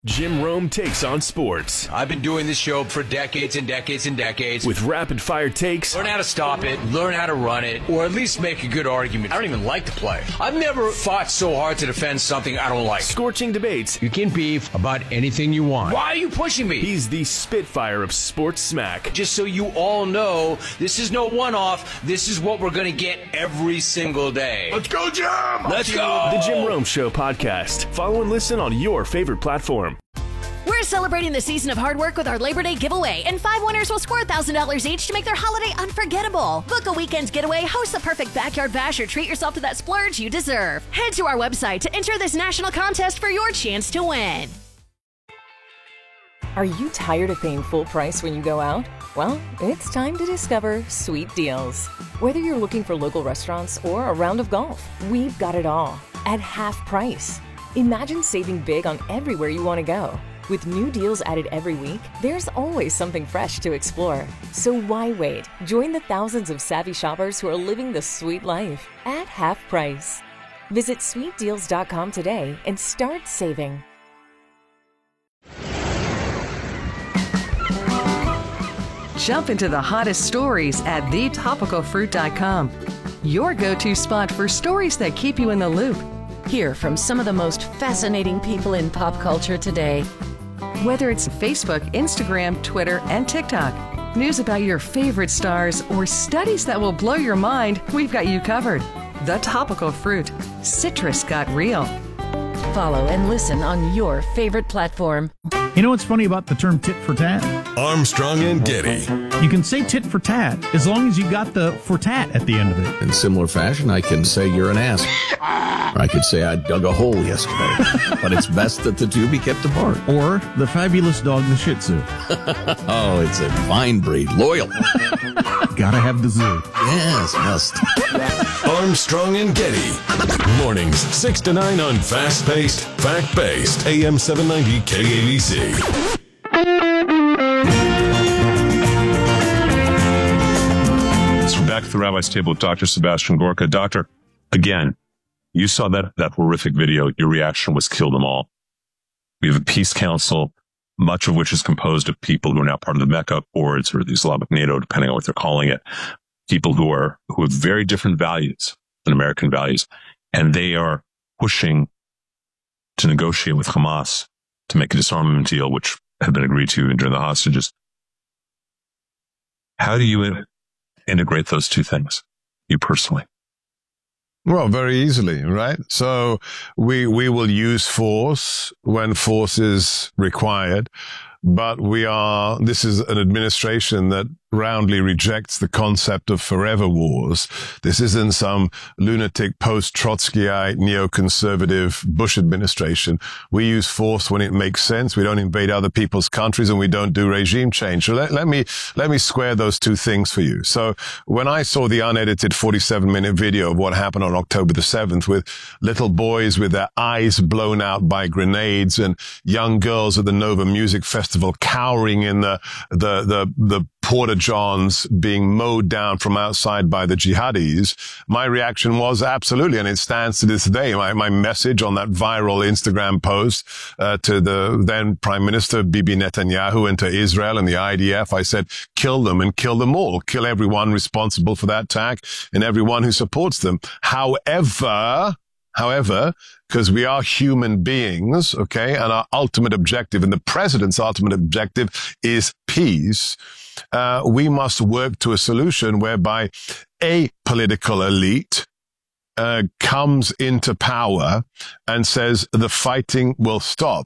Jim Rome takes on sports. I've been doing this show for decades and decades and decades. With rapid-fire takes. Learn how to stop it, learn how to run it, or at least make a good argument. I don't even like to play. I've never fought so hard to defend something I don't like. Scorching debates. You can beef about anything you want. Why are you pushing me? He's the Spitfire of sports smack. Just so you all know, this is no one-off. This is what we're going to get every single day. Let's go, Jim! Let's go! The Jim Rome Show podcast. Follow and listen on your favorite platform. We're celebrating the season of hard work with our Labor Day giveaway, and 5 winners will score $1,000 each to make their holiday unforgettable. Book a weekend getaway, host the perfect backyard bash, or treat yourself to that splurge you deserve. Head to our website to enter this national contest for your chance to win. Are you tired of paying full price when you go out? Well, it's time to discover Sweet Deals. Whether you're looking for local restaurants or a round of golf, we've got it all at half price. Imagine saving big on everywhere you want to go. With new deals added every week, there's always something fresh to explore. So why wait? Join the thousands of savvy shoppers who are living the sweet life at half price. Visit sweetdeals.com today and start saving. Jump into the hottest stories at thetopicalfruit.com. Your go-to spot for stories that keep you in the loop. Hear from some of the most fascinating people in pop culture today. Whether it's Facebook, Instagram, Twitter, and TikTok, news about your favorite stars, or studies that will blow your mind, we've got you covered. The Topical Fruit. Citrus got real. Follow and listen on your favorite platform. You know what's funny about the term tit for tat? Armstrong and Getty. You can say tit for tat as long as you got the for tat at the end of it. In similar fashion, I can say you're an ass. Or I could say I dug a hole yesterday. But it's best that the two be kept apart. Or the fabulous dog, the Shih Tzu. Oh, it's a fine breed. Loyal. Gotta have the zoo. Yes, must. Armstrong and Getty. Mornings 6 to 9 on fast-paced, fact-based AM 790 KABC. So back to the Rabbi's Table with Dr. Sebastian Gorka. Doctor, again, you saw that horrific video. Your reaction was kill them all. We have a peace council, much of which is composed of people who are now part of the Mecca boards or the Islamic NATO, depending on what they're calling it. People who have very different values than American values. And they are pushing to negotiate with Hamas to make a disarmament deal, which had been agreed to during the hostages. How do you integrate those two things, you personally? Well, very easily, right? So we will use force when force is required, but this is an administration that roundly rejects the concept of forever wars. This isn't some lunatic post-Trotskyite neoconservative Bush administration. We use force when it makes sense. We don't invade other people's countries and we don't do regime change. So let me square those two things for you. So when I saw the unedited 47-minute video of what happened on October the 7th with little boys with their eyes blown out by grenades and young girls at the Nova Music Festival cowering in the Porta Johns being mowed down from outside by the jihadis, my reaction was absolutely, and it stands to this day. My message on that viral Instagram post to the then Prime Minister Bibi Netanyahu and to Israel and the IDF, I said, kill them and kill them all. Kill everyone responsible for that attack and everyone who supports them. However, because we are human beings, okay, and our ultimate objective and the president's ultimate objective is peace, we must work to a solution whereby a political elite comes into power and says the fighting will stop.